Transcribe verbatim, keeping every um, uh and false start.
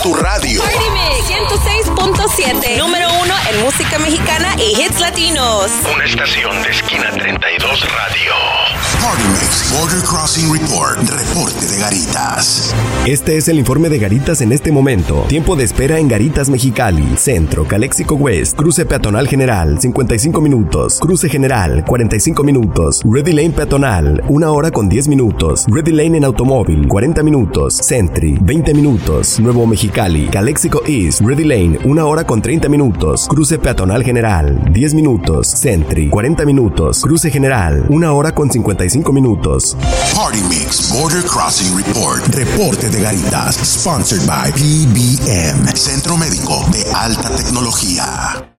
tu radio. Party Mix ciento seis punto siete, número uno en música mexicana y hits latinos. Una estación de Esquina treinta y dos Radio. Party Mix Border Crossing Report. Reporte de Garitas. Este es el informe de Garitas en este momento. Tiempo de espera en Garitas Mexicali, Centro, Calexico West, Cruce Peatonal General, cincuenta y cinco minutos. Cruce General, cuarenta y cinco minutos. Ready Lane Peatonal, una hora con diez minutos. Ready Lane en automóvil, cuarenta minutos. Sentry, veinte minutos. Nuevo Mexicali, Calexico East, Ready Lane, una hora con treinta minutos. Cruce Peatonal General, diez minutos. Sentry, cuarenta minutos. Cruce General, una hora con cincuenta y cinco minutos. Party Mix Border Crossing Report. Reporte de Garitas. Sponsored by P B M, Centro Médico de Alta Tecnología.